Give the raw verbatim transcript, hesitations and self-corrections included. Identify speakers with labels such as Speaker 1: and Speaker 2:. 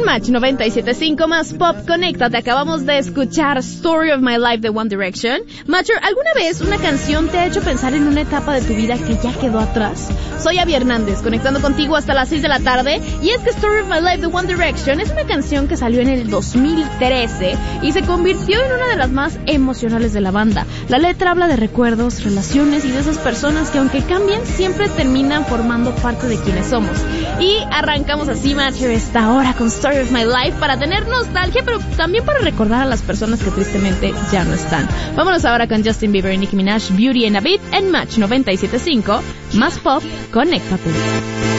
Speaker 1: Match noventa y siete punto cinco más Pop, conéctate. Acabamos de escuchar Story of My Life de One Direction. Matcher, ¿alguna vez una canción te ha hecho pensar en una etapa de tu vida que ya quedó atrás? Soy Abby Hernández, conectando contigo hasta las seis de la tarde. Y es que Story of My Life de One Direction es una canción que salió en el dos mil trece y se convirtió en una de las más emocionales de la banda. La letra habla de recuerdos, relaciones y de esas personas que aunque cambien, siempre terminan formando parte de quienes somos. Y arrancamos así, Matcher, esta hora con Story of My Life para tener nostalgia, pero también para recordar a las personas que tristemente ya no están. Vámonos ahora con Justin Bieber y Nicki Minaj, Beauty and a Beat en Match noventa y siete punto cinco, más Pop, conéctate.